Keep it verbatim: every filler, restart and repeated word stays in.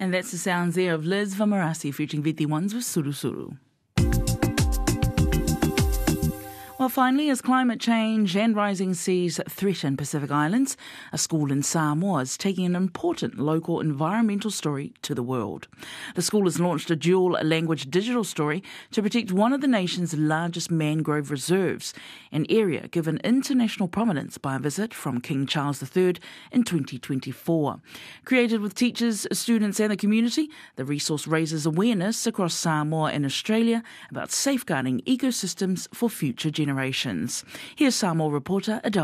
And that's the sounds there of Liz Vamarasi featuring V T ones with Suru Suru. Well, finally, as climate change and rising seas threaten Pacific Islands, a school in Samoa is taking an important local environmental story to the world. The school has launched a dual-language digital story to protect one of the nation's largest mangrove reserves, an area given international prominence by a visit from King Charles the Third in twenty twenty-four. Created with teachers, students and the community, the resource raises awareness across Samoa and Australia about safeguarding ecosystems for future generations. Here's Samoa reporter Adele